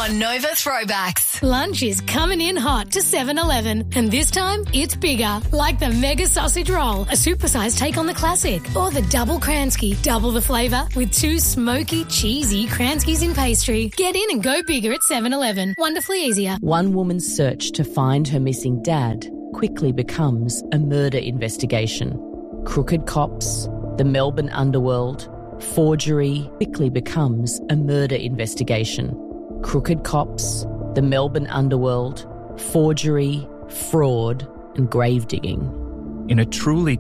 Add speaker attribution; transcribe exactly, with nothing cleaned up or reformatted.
Speaker 1: on Nova Throwbacks.
Speaker 2: Lunch is coming in hot to seven eleven, and this time it's bigger, like the Mega Sausage Roll, a supersized take on the classic, or the Double Kransky, double the flavour with two smoky, cheesy Kranskys in pastry. Get in and go bigger at seven eleven. Wonderfully easier.
Speaker 3: One woman's search to find her missing dad quickly becomes a murder investigation. Crooked cops, the Melbourne underworld, forgery quickly becomes a murder investigation. Crooked cops, the Melbourne underworld, forgery, fraud, and grave digging.
Speaker 4: In a truly